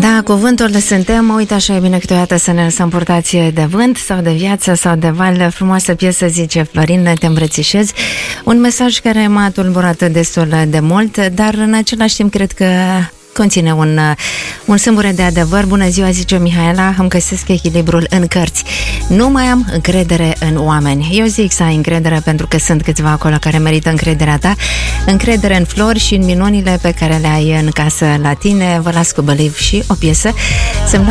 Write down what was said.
Da, cuvântul suntem, uite așa e bine câteodată să ne lăsăm purtați de vânt sau de viață sau de val. Frumoasă piesă, zice Florin, Te îmbrățișezi. Un mesaj care m-a tulburat destul de mult, dar în același timp cred că conține un sâmbure de adevăr. Bună ziua, zice Mihaela, îmi găsesc echilibrul în cărți. Nu mai am încredere în oameni. Eu zic să ai încredere pentru că sunt câțiva acolo care merită încrederea ta. Încredere în flori și în minunile pe care le ai în casă la tine. Vă las cu Believe și o piesă semnată